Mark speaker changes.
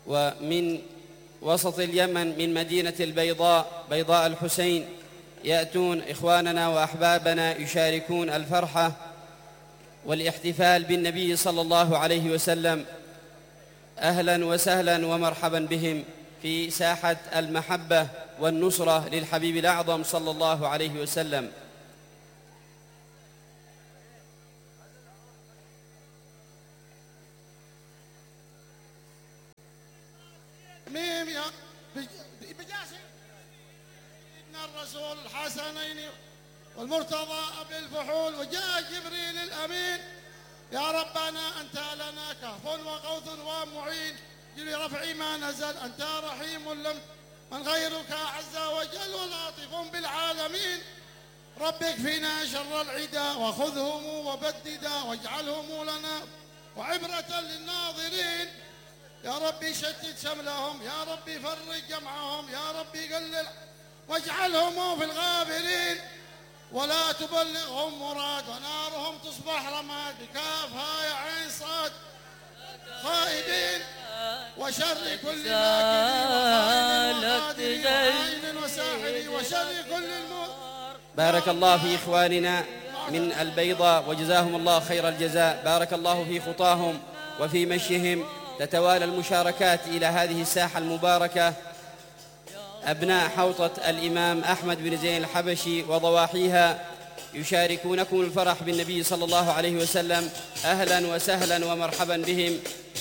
Speaker 1: ومن وسط اليمن من مدينة البيضاء، بيضاء الحسين، يأتون إخواننا وأحبابنا يشاركون الفرحة والاحتفال بالنبي صلى الله عليه وسلم. أهلا وسهلا ومرحبا بهم في ساحة المحبة والنصرة للحبيب الأعظم صلى الله عليه وسلم.
Speaker 2: ميم يا بجاسم إن الرسول الحسنين والمرتضى أبي الفحول، وجاء جبريل الأمين. يا ربنا أنت لنا كهف وغوث ومعين، جل رفع ما نزل أنت رحيم لم من غيرك عز وجل ولطيف بالعالمين. رب اكفنا شر العدا وخذهم وبددا واجعلهم لنا وعبرة للناظرين. يا ربي شتت شملهم، يا ربي فرج جمعهم، يا ربي قلل واجعلهم في الغابرين، ولا تبلغهم مراد ونارهم تصبح رماد بكافها يا عين صاد خائبين، وشر كل ماكر وقادر وعين وساحر وشر كل المؤمن.
Speaker 1: بارك الله في إخواننا من البيضاء وجزاهم الله خير الجزاء. بارك الله في خطاهم وفي مشيهم. تتوالى المشاركات إلى هذه الساحة المباركة. أبناء حوطة الإمام أحمد بن زين الحبشي وضواحيها يشاركونكم الفرح بالنبي صلى الله عليه وسلم. أهلا وسهلا ومرحبا بهم